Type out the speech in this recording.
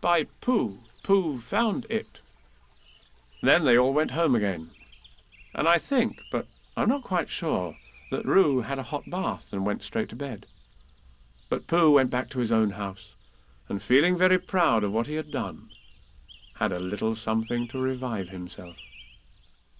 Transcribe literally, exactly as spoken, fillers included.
by Pooh. Pooh found it." Then they all went home again, and I think, but I'm not quite sure, that Roo had a hot bath and went straight to bed. But Pooh went back to his own house, and feeling very proud of what he had done, had a little something to revive himself.